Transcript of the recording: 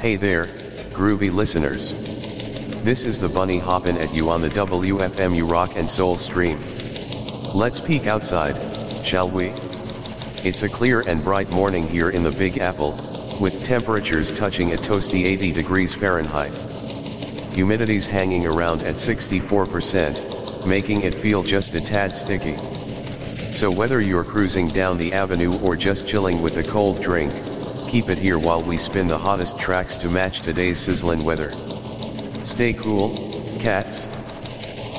Hey there, groovy listeners. This is the Bunny hoppin' at you on the WFMU Rock and Soul stream. Let's peek outside, shall we? It's a clear and bright morning here in the Big Apple, with temperatures touching a toasty 80 degrees Fahrenheit. Humidity's hanging around at 64%, making it feel just a tad sticky. So whether you're cruising down the avenue or just chilling with a cold drink, keep it here while we spin the hottest tracks to match today's sizzling weather. Stay cool, cats.